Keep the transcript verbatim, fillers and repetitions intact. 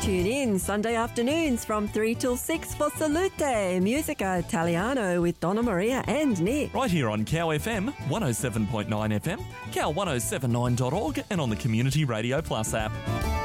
Tune in Sunday afternoons from three till six for Salute Musica Italiano with Donna Maria and Nick. Right here on Cow F M, one oh seven point nine F M, cow ten seventy-nine dot org and on the Community Radio Plus app.